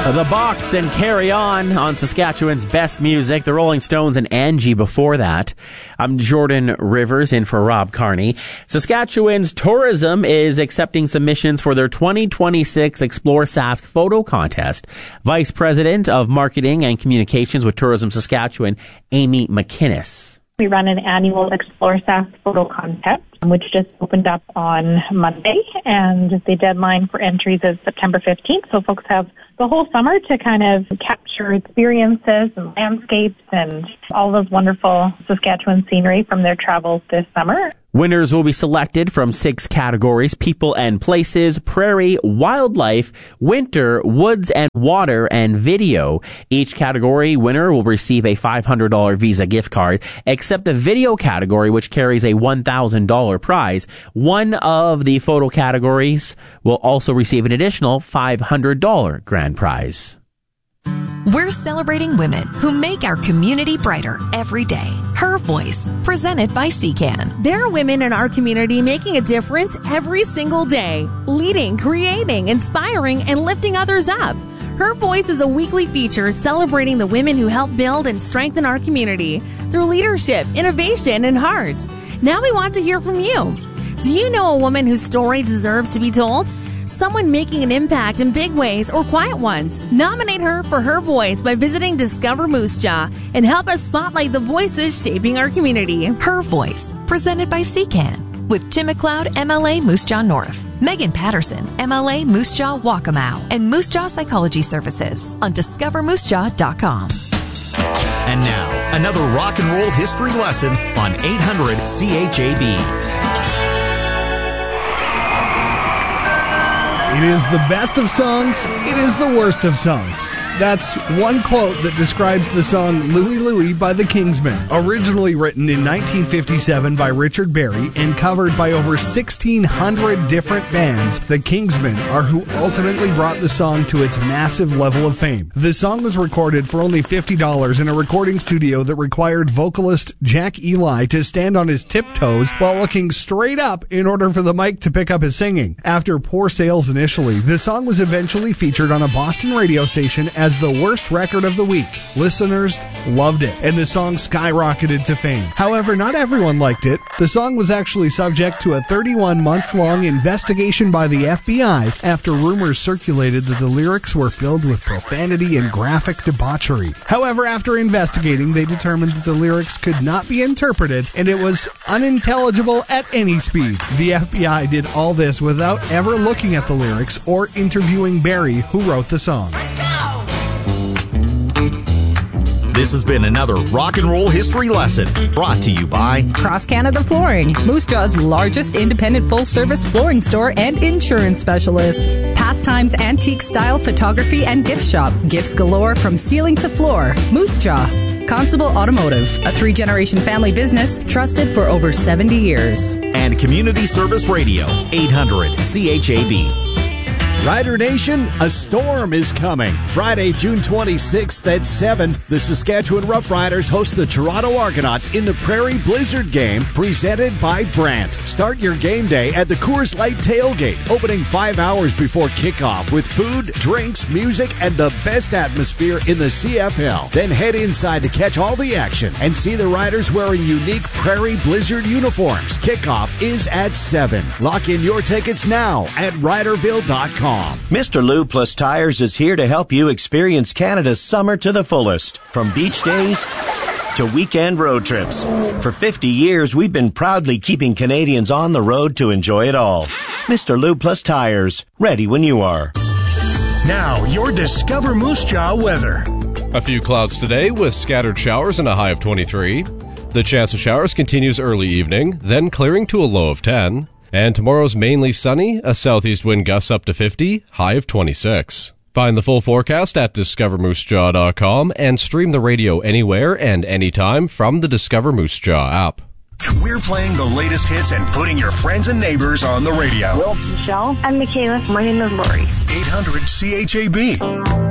The Box and Carry On Saskatchewan's best music. The Rolling Stones and Angie before that. I'm Jordan Rivers in for Rob Carney. Saskatchewan's tourism is accepting submissions for their 2026 Explore Sask photo contest. Vice President of Marketing and Communications with Tourism Saskatchewan, Amy McInnes. We run an annual Explore Sask photo contest, which just opened up on Monday, and the deadline for entries is September 15th. So folks have the whole summer to kind of capture experiences and landscapes and all those wonderful Saskatchewan scenery from their travels this summer. Winners will be selected from 6 categories: people and places, prairie, wildlife, winter, woods and water, and video. Each category winner will receive a $500 Visa gift card, except the video category, which carries a $1,000 prize. One of the photo categories will also receive an additional $500 grand prize. We're celebrating women who make our community brighter every day. Her Voice, presented by CCAN. There are women in our community making a difference every single day, leading, creating, inspiring, and lifting others up. Her Voice is a weekly feature celebrating the women who help build and strengthen our community through leadership, innovation, and heart. Now we want to hear from you. Do you know a woman whose story deserves to be told? Someone making an impact in big ways or quiet ones. Nominate her for Her Voice by visiting Discover Moose Jaw and help us spotlight the voices shaping our community. Her Voice, presented by CCAN, with Tim McLeod, MLA Moose Jaw North, Megan Patterson, MLA Moose Jaw Waccamaw, and Moose Jaw Psychology Services on discovermoosejaw.com. And now, another rock and roll history lesson on 800 CHAB. It is the best of songs. It is the worst of songs. That's one quote that describes the song Louie Louie by the Kingsmen. Originally written in 1957 by Richard Berry and covered by over 1,600 different bands, the Kingsmen are who ultimately brought the song to its massive level of fame. The song was recorded for only $50 in a recording studio that required vocalist Jack Ely to stand on his tiptoes while looking straight up in order for the mic to pick up his singing. After poor sales initially, the song was eventually featured on a Boston radio station as the worst record of the week. Listeners loved it, and the song skyrocketed to fame. However, not everyone liked it. The song was actually subject to a 31-month-long investigation by the FBI after rumors circulated that the lyrics were filled with profanity and graphic debauchery. However, after investigating, they determined that the lyrics could not be interpreted, and it was unintelligible at any speed. The FBI did all this without ever looking at the lyrics or interviewing Berry, who wrote the song. This has been another rock and roll history lesson brought to you by Cross Canada Flooring, Moose Jaw's largest independent full-service flooring store and insurance specialist. Pastimes Antique Style Photography and Gift Shop. Gifts galore from ceiling to floor. Moose Jaw. Constable Automotive, a 3-generation family business trusted for over 70 years. And Community Service Radio, 800 CHAB. Rider Nation, a storm is coming. Friday, June 26th at 7, the Saskatchewan Roughriders host the Toronto Argonauts in the Prairie Blizzard game presented by Brandt. Start your game day at the Coors Light Tailgate, opening 5 hours before kickoff with food, drinks, music, and the best atmosphere in the CFL. Then head inside to catch all the action and see the Riders wearing unique Prairie Blizzard uniforms. Kickoff is at 7. Lock in your tickets now at riderville.com. Mr. Lube Plus Tires is here to help you experience Canada's summer to the fullest. From beach days to weekend road trips. For 50 years, we've been proudly keeping Canadians on the road to enjoy it all. Mr. Lube Plus Tires, ready when you are. Now, your Discover Moose Jaw weather. A few clouds today with scattered showers and a high of 23. The chance of showers continues early evening, then clearing to a low of 10. And tomorrow's mainly sunny, a southeast wind gusts up to 50, high of 26. Find the full forecast at discovermoosejaw.com and stream the radio anywhere and anytime from the Discover Moose Jaw app. We're playing the latest hits and putting your friends and neighbors on the radio. Michelle. I'm Michaela. My name is Lori. 800 CHAB.